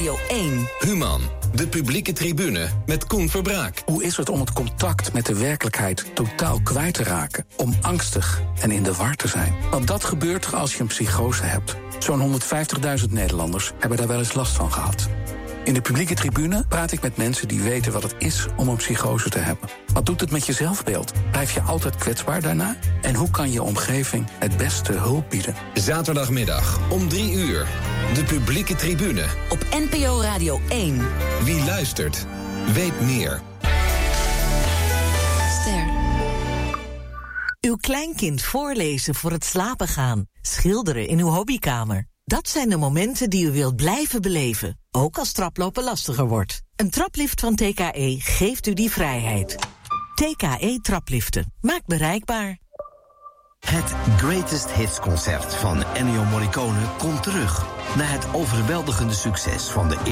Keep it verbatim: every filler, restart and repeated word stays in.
Radio één. Human, de publieke tribune met Koen Verbraak. Hoe is het om het contact met de werkelijkheid totaal kwijt te raken? Om angstig en in de war te zijn? Want dat gebeurt er als je een psychose hebt. Zo'n honderdvijftigduizend Nederlanders hebben daar wel eens last van gehad. In de publieke tribune praat ik met mensen die weten wat het is om een psychose te hebben. Wat doet het met je zelfbeeld? Blijf je altijd kwetsbaar daarna? En hoe kan je omgeving het beste hulp bieden? Zaterdagmiddag om drie uur. De publieke tribune. Op N P O Radio één. Wie luistert, weet meer. Ster. Uw kleinkind voorlezen voor het slapen gaan. Schilderen in uw hobbykamer. Dat zijn de momenten die u wilt blijven beleven. Ook als traplopen lastiger wordt. Een traplift van T K E geeft u die vrijheid. T K E trapliften. Maakt bereikbaar. Het Greatest Hits concert van Ennio Morricone komt terug. Na het overweldigende succes van de